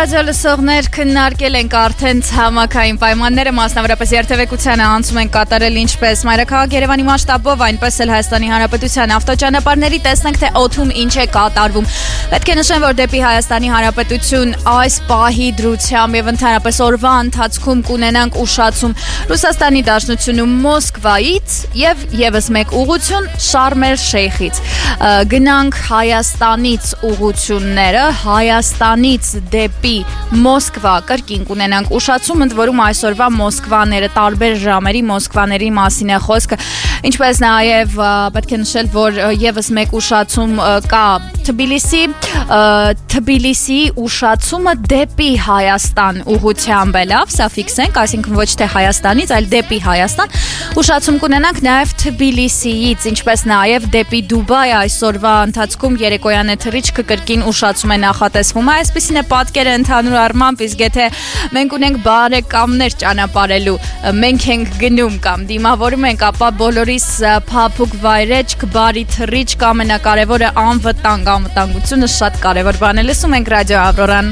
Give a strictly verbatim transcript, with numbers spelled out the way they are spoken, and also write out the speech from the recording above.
Ռադիո լսողներ քննարկել ենք արդեն ցամաքային պայմանները, մասնավորապես երթևեկությանը անցում են կատարել ինչպես մայրաքաղաք Երևանի մասշտաբով, այնպես էլ Հայաստանի Հանրապետության ավտոճանապարհների, տեսնենք թե օդում ինչ է կատարվում։ Պետք է նշեմ, որ դեպի Հայաստանի Հանրապետություն այս պահի դրությամբ եւ ընդհանրապես օրվա ընթացքում կունենանք ուշացում Ռուսաստանի Դաշնությունում Մոսկվայից եւ եւս մեկ ուղղություն Շարմ el-Շեյխից։ Գնանք Հայաստանից ուղղությունները, Հայաստանից դեպի Մոսկվա կրկին կունենանք ուշացում, ընդ որում այսօրվա Մոսկվաները տարբեր ժամերի Մոսկվաների մասին է խոսքը, ինչպես նաև պետք է նշել, որ եւս մեկ ուշացում կա Թբիլիսի, Թբիլիսի ուշացումը դեպի Հայաստան ուղղությամբ է լավ, սա ֆիքսենք, այսինքն ոչ թե Հայաստանից, այլ դեպի Հայաստան։ Ուշացում կունենանք նաև Թբիլիսիից, ինչպես նաև դեպի Դուբայ այսօրվա ընթացքում երեկոյան թռիչքը կրկին ուշացում է նախատեսվում։ Այսպեսին է պատկերը ընդհանուր առմամբ, իսկ եթե մենք ունենք բարեկամներ ճանապարհելու, մենք ենք գնում կամ դիմավորում ենք, ապա բոլորիս փափուկ վայրեջք, բարի թռիչք, ամենակարևորը անվտանգ, անվտանգությունը շատ կարևոր բան է։ Լսում ենք Ռադիո Ավրորան։